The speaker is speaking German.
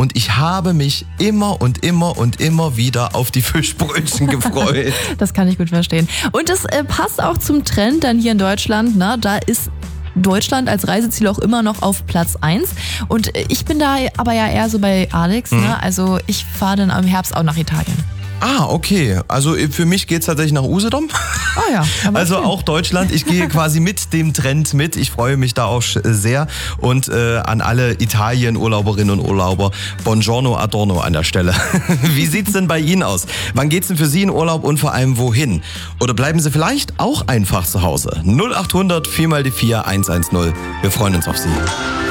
und ich habe mich immer wieder auf die Fischbrötchen gefreut. Das kann ich gut verstehen. Und es passt auch zum Trend dann hier in Deutschland. Ne? Da ist Deutschland als Reiseziel auch immer noch auf Platz 1. Und ich bin da aber ja eher so bei Alex. Ne? Also ich fahre dann im Herbst auch nach Italien. Ah, okay. Also für mich geht's tatsächlich nach Usedom. Ah ja. Also auch Deutschland. Ich gehe quasi mit dem Trend mit. Ich freue mich da auch sehr. Und an alle Italien-Urlauberinnen und Urlauber, Buongiorno Adorno an der Stelle. Wie sieht's denn bei Ihnen aus? Wann geht's denn für Sie in Urlaub und vor allem wohin? Oder bleiben Sie vielleicht auch einfach zu Hause? 0800 4x4 110. Wir freuen uns auf Sie.